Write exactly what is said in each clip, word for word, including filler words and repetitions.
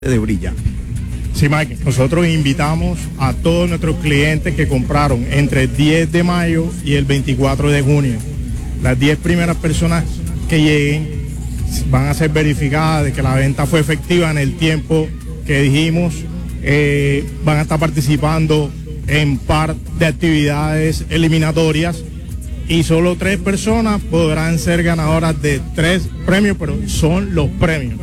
de Brilla. Sí, Mike, nosotros invitamos a todos nuestros clientes que compraron entre el diez de mayo y el veinticuatro de junio. Las diez primeras personas que lleguen van a ser verificadas de que la venta fue efectiva en el tiempo que dijimos. Eh, van a estar participando en par de actividades eliminatorias y solo tres personas podrán ser ganadoras de tres premios, pero son los premios.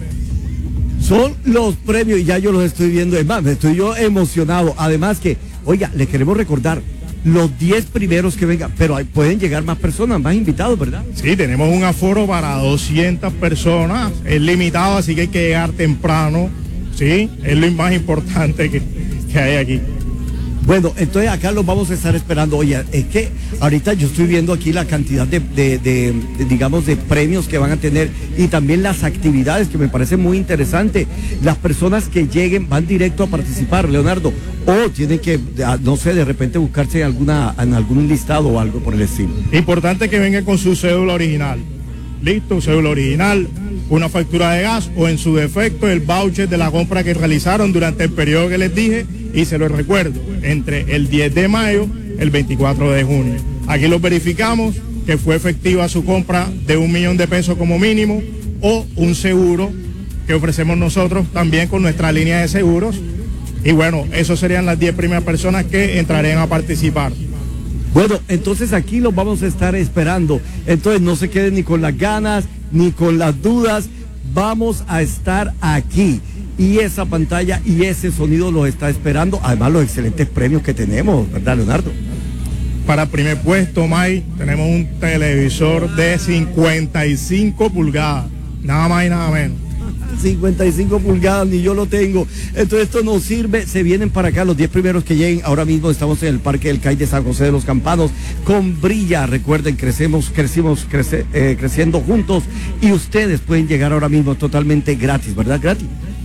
Son los premios y ya yo los estoy viendo. Es más, estoy yo emocionado. Además que, oiga, les queremos recordar los diez primeros que vengan, pero hay, pueden llegar más personas, más invitados, ¿verdad? Sí, tenemos un aforo para doscientas personas. Es limitado, así que hay que llegar temprano. Sí, es lo más importante que, que hay aquí. Bueno, entonces acá los vamos a estar esperando. Oye, es que ahorita yo estoy viendo aquí la cantidad de, de, de, de, digamos, de premios que van a tener y también las actividades que me parece muy interesante. Las personas que lleguen van directo a participar, Leonardo, o tienen que, no sé, de repente buscarse en, alguna, en algún listado o algo por el estilo. Importante que vengan con su cédula original. Listo, cédula original, una factura de gas o en su defecto el voucher de la compra que realizaron durante el periodo que les dije. Y se lo recuerdo, entre el diez de mayo y el veinticuatro de junio. Aquí lo verificamos que fue efectiva su compra de un millón de pesos como mínimo o un seguro que ofrecemos nosotros también con nuestra línea de seguros. Y bueno, esos serían las diez primeras personas que entrarían a participar. Bueno, entonces aquí los vamos a estar esperando. Entonces no se queden ni con las ganas, ni con las dudas. Vamos a estar aquí. Y esa pantalla y ese sonido los está esperando. Además, los excelentes premios que tenemos, ¿verdad, Leonardo? Para primer puesto, Mike, tenemos un televisor de cincuenta y cinco pulgadas. Nada más y nada menos. cincuenta y cinco pulgadas, ni yo lo tengo. Entonces esto nos sirve, se vienen para acá los diez primeros que lleguen. Ahora mismo estamos en el Parque del C A I de San José de los Campanos con Brilla. Recuerden, crecemos, crecimos, crece, eh, creciendo juntos y ustedes pueden llegar ahora mismo totalmente gratis, ¿verdad? Gratis.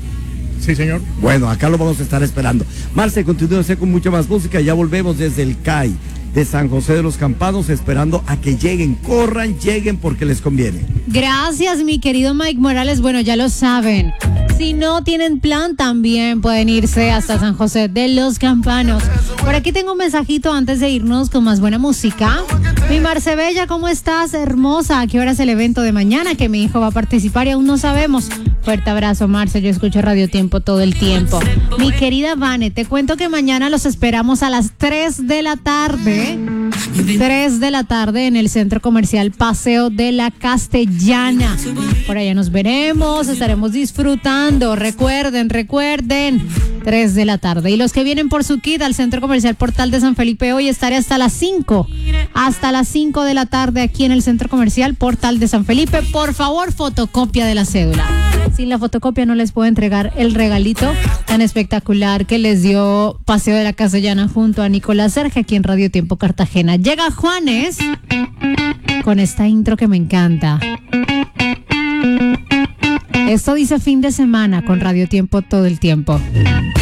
Sí, señor. Bueno, acá lo vamos a estar esperando. Marce, continúense con mucha más música. Ya volvemos desde el C A I de San José de los Campanos, esperando a que lleguen, corran, lleguen porque les conviene. Gracias, mi querido Mike Morales. Bueno, ya lo saben. Si no tienen plan, también pueden irse hasta San José de los Campanos. Por aquí tengo un mensajito antes de irnos con más buena música. Mi Marce Bella, ¿cómo estás? Hermosa. ¿A qué hora es el evento de mañana? Que mi hijo va a participar y aún no sabemos. Fuerte abrazo, Marce. Yo escucho Radio Tiempo todo el tiempo. Mi querida Vane, te cuento que mañana los esperamos a las tres de la tarde. tres de la tarde en el Centro Comercial Paseo de la Castellana. Por allá nos veremos, estaremos disfrutando. Recuerden, recuerden, tres de la tarde. Y los que vienen por su kit al Centro Comercial Portal de San Felipe, hoy estaré hasta las cinco. Hasta las cinco de la tarde aquí en el Centro Comercial Portal de San Felipe. Por favor, fotocopia de la cédula. Sin la fotocopia no les puedo entregar el regalito tan espectacular que les dio Paseo de la Castellana junto a Nicolás Serge aquí en Radio Tiempo Cartagena. Llega Juanes con esta intro que me encanta. Esto dice fin de semana con Radio Tiempo todo el tiempo.